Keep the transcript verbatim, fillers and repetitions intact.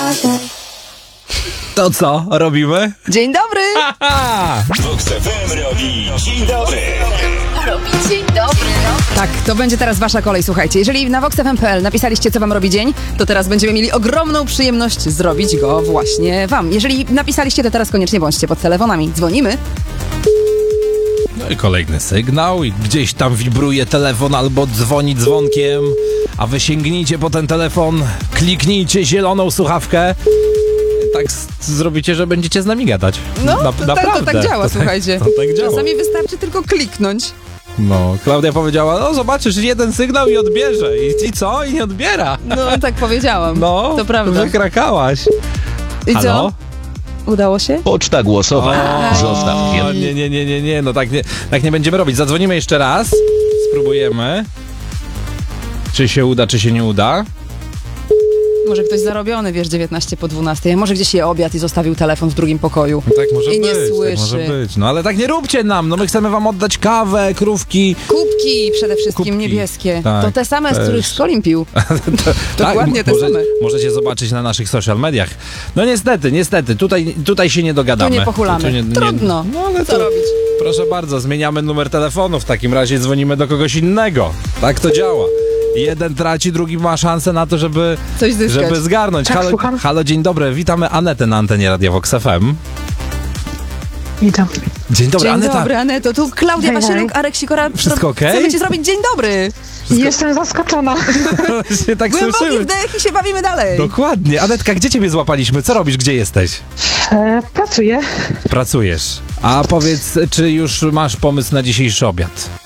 To co, robimy? Dzień dobry! Vox F M robi dzień dobry. Robi dzień dobry. Tak, to będzie teraz wasza kolej, słuchajcie. Jeżeli na vox f m kropka p l napisaliście, co wam robi dzień, to teraz będziemy mieli ogromną przyjemność zrobić go właśnie wam. Jeżeli napisaliście, to teraz koniecznie bądźcie pod telefonami. Dzwonimy. No i kolejny sygnał i gdzieś tam wibruje telefon albo dzwoni dzwonkiem, a wy sięgnijcie po ten telefon, kliknijcie zieloną słuchawkę. Tak s- zrobicie, że będziecie z nami gadać. No, Na, to, naprawdę. tak, to tak działa, To słuchajcie. To tak działa. Czasami wystarczy tylko kliknąć. No, Klaudia powiedziała, no zobaczysz, jeden sygnał i odbierze. I, i co? I nie odbiera. No, tak powiedziałam. No, To prawda. wykrakałaś. I Halo? co? Udało się? Poczta głosowa. Zostaw O, pierwszy. nie, nie, nie, nie, nie, no tak nie, tak nie będziemy robić. Zadzwonimy jeszcze raz. Spróbujemy. Czy się uda, czy się nie uda. Może ktoś zarobiony, wiesz, dziewiętnaście po dwunastej, a może gdzieś je obiad i zostawił telefon w drugim pokoju. Tak może I być, nie tak słyszy. może być. No ale tak nie róbcie nam, no my chcemy wam oddać kawę, krówki. Kubki przede wszystkim Kubki. niebieskie. Tak, to te same, z też. których Skolin pił. to, Dokładnie te może, same. Możecie zobaczyć na naszych social mediach. No niestety, niestety, tutaj, tutaj się nie dogadamy. Tu nie pochulamy. Tu nie- nie- Trudno. No ale Co to, robić? proszę bardzo, zmieniamy numer telefonu, w takim razie dzwonimy do kogoś innego. Tak to działa. Jeden traci, drugi ma szansę na to, żeby, Coś zyskać. żeby zgarnąć. Tak, halo, słucham. halo, dzień dobry, witamy Anetę na antenie Radia Vox F M. Witam. Dzień dobry, Dzień Aneta. dobry, Aneto. Tu Klaudia Hej, Wasieluk, hej. Arek Sikora. Wszystko okej? Chcemy ci zrobić dzień dobry. Jestem zaskoczona. Się tak Głęboki słyszymy. wdech i się bawimy dalej. Dokładnie. Anetka, gdzie ciebie złapaliśmy? Co robisz? Gdzie jesteś? E, pracuję. Pracujesz. A powiedz, czy już masz pomysł na dzisiejszy obiad?